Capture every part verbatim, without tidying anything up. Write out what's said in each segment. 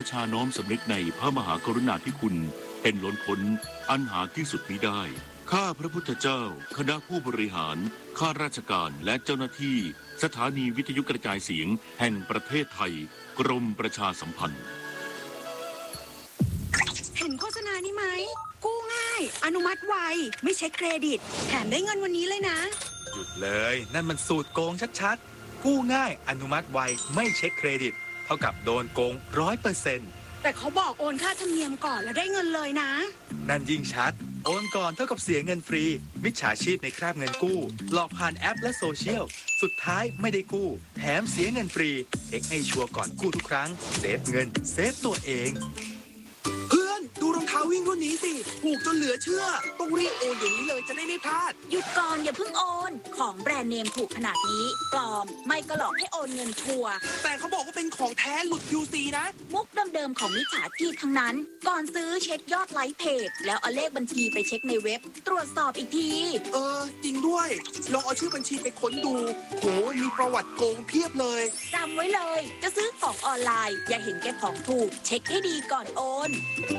ชาน้อมสำนึกในพระมหากรุณาธิคุณเป็นล้นพ้นอันหาที่สุดมิได้ข้าพระพุทธเจ้าคณะผู้บริหารข้าราชการและเจ้าหน้าที่สถานีวิทยุกระจายเสียงแห่งประเทศไทยกรมประชาสัมพันธ์เห็นโฆษณานี้ไหมกู้ง่ายอนุมัติไวไม่เช็คเครดิตแถมได้เงินวันนี้เลยนะหยุดเลยนั่นมันสูตรโกงชัดๆกู้ง่ายอนุมัติไวไม่เช็คเครดิตเท่ากับโดนโกงร้อยเปอร์เซ็นต์แต่เขาบอกโอนค่าธรรมเนียมก่อนแล้วได้เงินเลยนะนั่นยิ่งชัดโอนก่อนเท่ากับเสียเงินฟรีมิจฉาชีพในคราบเงินกู้หลอกผ่านแอปและโซเชียลสุดท้ายไม่ได้กู้แถมเสียเงินฟรีเช็คให้ชัวร์ก่อนกู้ทุกครั้งเซฟเงินเซฟตัวเองเพื่อนดูรองเท้าวิ่งรุ่นนี้สิถูกจนเหลือเชื่อต้องรีบโอนอย่างนี้เลยจะได้ไม่พลาดหยุดก่อนอย่าเพิ่งโอนของแบรนด์เนมถูกขนาดนี้ปลอมไม่ก็หลอกให้โอนเงินชัวร์แต่เขาบอกว่าเป็นของแท้หลุด ยู ซี นะมุกเดิมๆของมิจฉาชีพทั้งนั้นก่อนซื้อเช็คยอดไลค์เพจแล้วเอาเลขบัญชีไปเช็คในเว็บตรวจสอบอีกทีเออจริงด้วยลองเอาชื่อบัญชีไปค้นดูโหมีประวัติโกงเพียบเลยจำไว้เลยจะซื้อของออนไลน์อย่าเห็นแก่ของถูกเช็คให้ดีก่อนโอน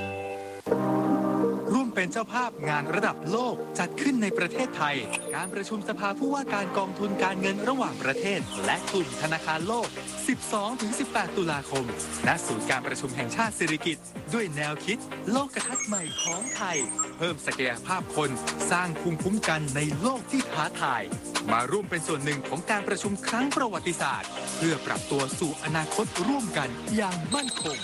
ร่วมเป็นเจ้าภาพงานระดับโลกจัดขึ้นในประเทศไทยการประชุมสภาผู้ว่าการกองทุนการเงินระหว่างประเทศและกลุ่มธนาคารโลก สิบสองถึงสิบแปด ตุลาคมณศูนย์การประชุมแห่งชาติสิริกิติ์ด้วยแนวคิดโลกทัศน์ใหม่ของไทยเพิ่มศักยภาพคนสร้างภูมิคุ้มกันในโลกที่ท้าทายมาร่วมเป็นส่วนหนึ่งของการประชุมครั้งประวัติศาสตร์เพื่อปรับตัวสู่อนาคตร่วมกันอย่างมั่นคง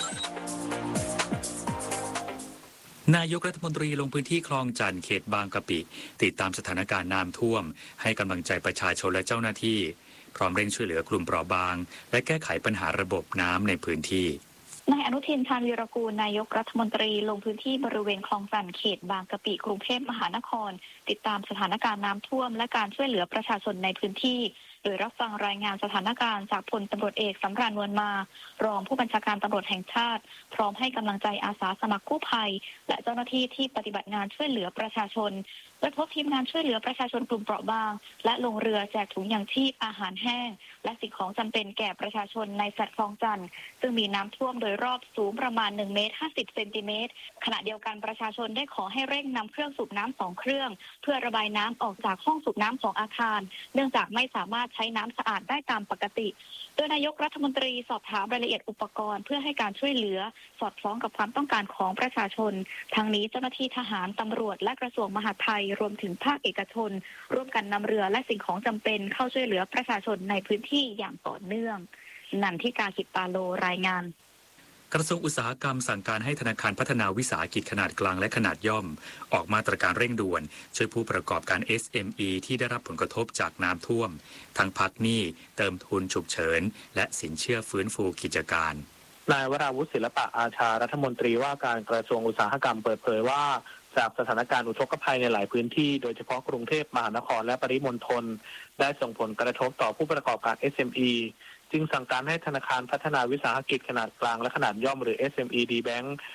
นายกรัฐมนตรีลงพื้นที่คลองจันทน์เขตบางกะปิติดตามสถานการณ์น้ำท่วมให้กำลังใจประชาชนและเจ้าหน้าที่พร้อมเร่งช่วยเหลือกลุ่มเปราะบางและแก้ไขปัญหาระบบน้ำในพื้นที่นายอนุทินชาญวีรกูลนายกรัฐมนตรีลงพื้นที่บริเวณคลองจันทน์เขตบางกะปิกรุงเทพมหานครติดตามสถานการณ์น้ำท่วมและการช่วยเหลือประชาชนในพื้นที่โดยรับฟังรายงานสถานการณ์จากพลตำรวจเอกสำราญนวลมารองผู้บัญชาการตำรวจแห่งชาติพร้อมให้กำลังใจอาสาสมัครกู้ภัยและเจ้าหน้าที่ที่ปฏิบัติงานช่วยเหลือประชาชนโดยพบทีมงานช่วยเหลือประชาชนกลุ่มเปราะบางและลงเรือแจกถุงยางชีพอาหารแห้งและสิ่งของจำเป็นแก่ประชาชนในแฟลตคลองจันทน์ซึ่งมีน้ำท่วมโดยรอบสูงประมาณหนึ่งเมตรห้าสิบเซนติเมตรขณะเดียวกันประชาชนได้ขอให้เร่งนำเครื่องสูบน้ำสองเครื่องเพื่อระบายน้ำออกจากห้องสูบน้ำของอาคารเนื่องจากไม่สามารถใช้น้ำสะอาดได้ตามปกติโดยนายกรัฐมนตรีสอบถามรายละเอียดอุปกรณ์เพื่อให้การช่วยเหลือสอดคล้องกับความต้องการของประชาชนทั้งนี้เจ้าหน้าที่ทหารตำรวจและกระทรวงมหาดไทยรวมถึงภาคเอกชนร่วมกันนำเรือและสิ่งของจำเป็นเข้าช่วยเหลือประชาชนในพื้นที่อย่างต่อเนื่องนันทิกาขิปาโลรายงานกระทรวงอุตสาหกรรมสั่งการให้ธนาคารพัฒนาวิสาหกิจขนาดกลางและขนาดย่อมออกมาตรการเร่งด่วนช่วยผู้ประกอบการ เอส เอ็ม อี ที่ได้รับผลกระทบจากน้ำท่วมทั้งพักหนี้เติมทุนฉุกเฉินและสินเชื่อฟื้นฟูกิจการนายวราวุฒิศิลปะอาชารัฐมนตรีว่าการกระทรวงอุตสาหกรรมเปิดเผยว่าจากสถานการณ์อุทกภัยในหลายพื้นที่โดยเฉพาะกรุงเทพมหานครและปริมณฑลได้ส่งผลกระทบต่อผู้ประกอบการ เอส เอ็ม อี จึงสั่งการให้ธนาคารพัฒนาวิสาหกิจขนาดกลางและขนาดย่อมหรือ เอส เอ็ม อี ดี Bank